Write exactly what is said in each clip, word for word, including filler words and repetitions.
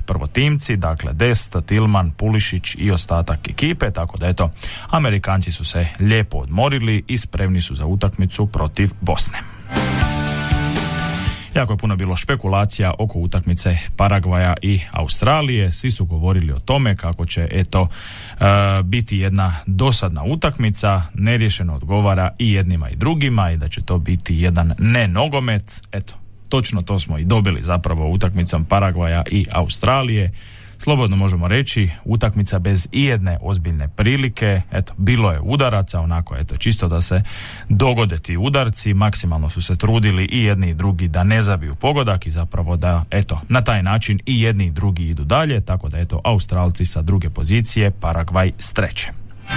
prvotimci, dakle Dest, Tillman, Pulišić i ostatak ekipe, tako da eto, Amerikanci su se lijepo odmorili i spremni su za utakmicu protiv Bosne. Jako je puno bilo špekulacija oko utakmice Paragvaja i Australije. Svi su govorili o tome kako će eto uh, biti jedna dosadna utakmica, neriješeno odgovara i jednima i drugima i da će to biti jedan ne nogomet. Eto, točno to smo i dobili zapravo utakmicom Paragvaja i Australije. Slobodno možemo reći, utakmica bez ijedne ozbiljne prilike. Eto, bilo je udaraca, onako, eto, čisto da se dogode ti udarci, maksimalno su se trudili i jedni i drugi da ne zabiju pogodak i zapravo da, eto, na taj način i jedni i drugi idu dalje, tako da, eto, Australci sa druge pozicije, Paragvaj s treće.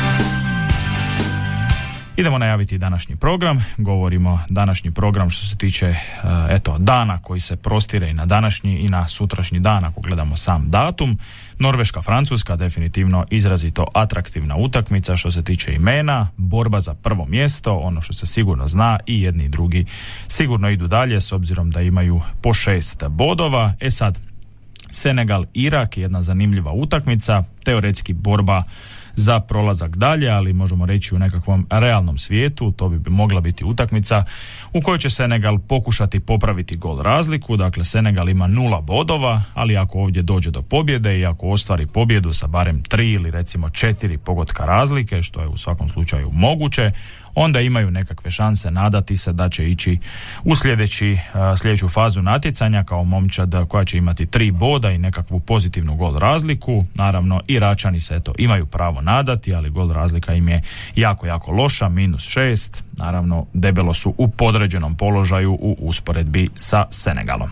Idemo najaviti današnji program. Govorimo današnji program što se tiče eto, dana koji se prostire i na današnji i na sutrašnji dan ako gledamo sam datum. Norveška, Francuska, definitivno izrazito atraktivna utakmica što se tiče imena, borba za prvo mjesto, ono što se sigurno zna i jedni i drugi sigurno idu dalje s obzirom da imaju po šest bodova. E sad, Senegal, Irak, jedna zanimljiva utakmica, teoretski borba za prolazak dalje, ali možemo reći u nekakvom realnom svijetu, to bi mogla biti utakmica u kojoj će Senegal pokušati popraviti gol razliku, dakle Senegal ima nula bodova, ali ako ovdje dođe do pobjede i ako ostvari pobjedu sa barem tri ili recimo četiri pogotka razlike, što je u svakom slučaju moguće, onda imaju nekakve šanse nadati se da će ići u sljedeći, sljedeću fazu natjecanja kao momčad koja će imati tri boda i nekakvu pozitivnu gol razliku. Naravno, Iračani se eto imaju pravo nadati, ali gol razlika im je jako, jako loša, minus šest. Naravno, debelo su u podređenom položaju u usporedbi sa Senegalom.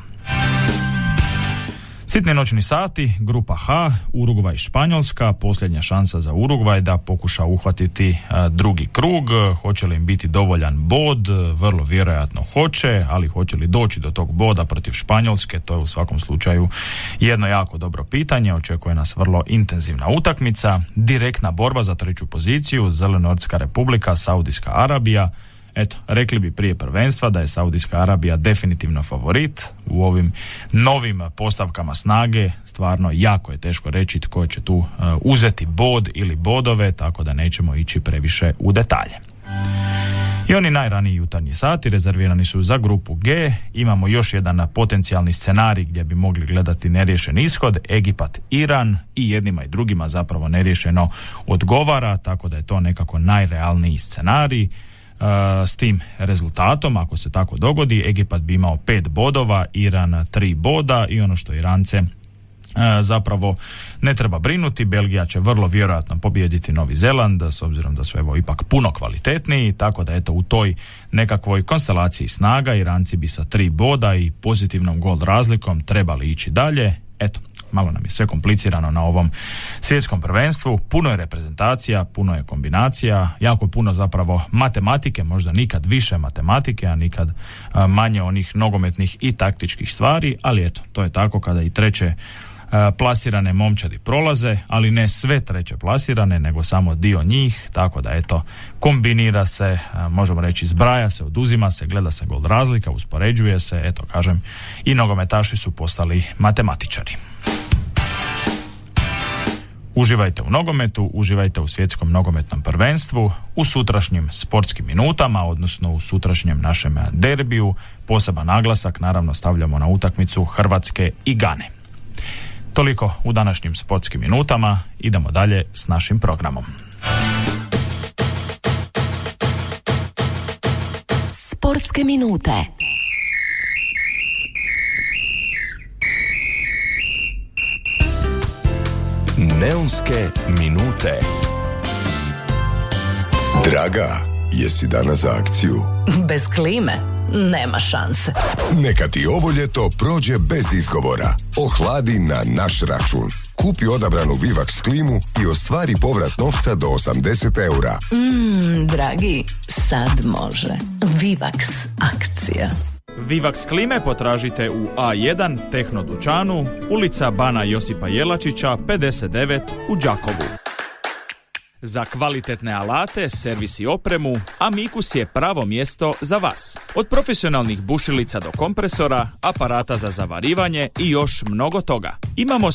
Sitni noćni sati, grupa H, Urugvaj i Španjolska, posljednja šansa za Urugvaj da pokuša uhvatiti a, drugi krug. Hoće li im biti dovoljan bod? Vrlo vjerojatno hoće, ali hoće li doći do tog boda protiv Španjolske? To je u svakom slučaju jedno jako dobro pitanje. Očekuje nas vrlo intenzivna utakmica, direktna borba za treću poziciju, Zelenortska republika, Saudijska Arabija. Eto, rekli bi prije prvenstva da je Saudijska Arabija definitivno favorit. U ovim novim postavkama snage stvarno jako je teško reći tko će tu uh, uzeti bod ili bodove, tako da nećemo ići previše u detalje. I oni najraniji jutarnji sati rezervirani su za grupu G. Imamo još jedan potencijalni scenarij gdje bi mogli gledati neriješen ishod, Egipat, Iran, i jednima i drugima zapravo neriješeno odgovara, tako da je to nekako najrealniji scenarij. Uh, s tim rezultatom, ako se tako dogodi, Egipat bi imao pet bodova, Iran tri boda i ono što Irance uh, zapravo ne treba brinuti, Belgija će vrlo vjerojatno pobijediti Novi Zeland s obzirom da su evo ipak puno kvalitetniji, tako da eto u toj nekakvoj konstelaciji snaga Iranci bi sa tri boda i pozitivnom gol razlikom trebali ići dalje. Eto, malo nam je sve komplicirano na ovom svjetskom prvenstvu, puno je reprezentacija, puno je kombinacija, jako puno zapravo matematike, možda nikad više matematike, a nikad a, manje onih nogometnih i taktičkih stvari, ali eto, to je tako kada i treće a, plasirane momčadi prolaze, ali ne sve treće plasirane, nego samo dio njih, tako da eto, kombinira se, a, možemo reći zbraja se, oduzima se, gleda se gol razlika, uspoređuje se, eto kažem, i nogometaši su postali matematičari. Uživajte u nogometu, uživajte u svjetskom nogometnom prvenstvu, u sutrašnjim sportskim minutama, odnosno u sutrašnjem našem derbiju. Poseban naglasak naravno stavljamo na utakmicu Hrvatske i Gane. Toliko u današnjim sportskim minutama, idemo dalje s našim programom. Sportske minute. Neonske minute. Draga, jesi danas za akciju? Bez klime nema šanse. Neka ti ovo ljeto prođe bez izgovora. Ohladi na naš račun. Kupi odabranu Vivax klimu i ostvari povrat novca do osamdeset eura. Mmm, dragi, sad može. Vivax akcija. Vivax klime potražite u A jedan Tehno dućanu, ulica Bana Josipa Jelačića, pedeset devet u Đakovu. Za kvalitetne alate, servis i opremu, Amicus je pravo mjesto za vas. Od profesionalnih bušilica do kompresora, aparata za zavarivanje i još mnogo toga. Imamo